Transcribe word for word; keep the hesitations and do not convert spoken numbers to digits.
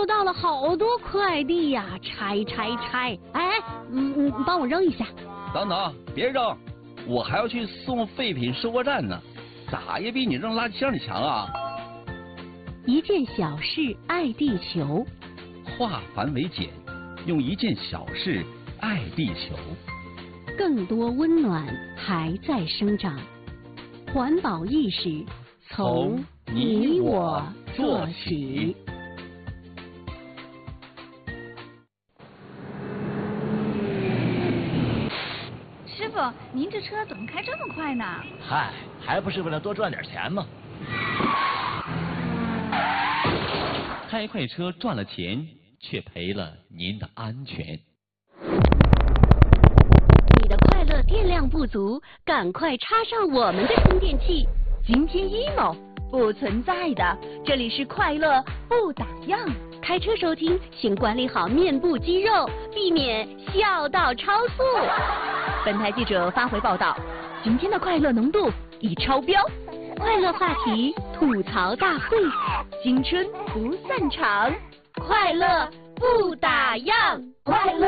收到了好多快递呀，拆拆拆！哎，嗯嗯，帮我扔一下。 等等，别扔，我还要去送废品收货站呢，咋也比你扔垃圾箱里强啊！ 一件小事爱地球， 化繁为简，用一件小事爱地球。 更多温暖还在生长，环保意识从你我做起。 师傅，您这车怎么开这么快呢？ 嗨，还不是为了多赚点钱吗？ 开快车赚了钱，却赔了您的安全。 你的快乐电量不足，赶快插上我们的充电器。 今天 emo 不存在的，这里是快乐不打烊。 开车收听，请管理好面部肌肉，避免笑到超速。 本台记者发回报道，今天的快乐浓度已超标。 快乐话题吐槽大会， 青春不散场， 快乐不打烊，快乐。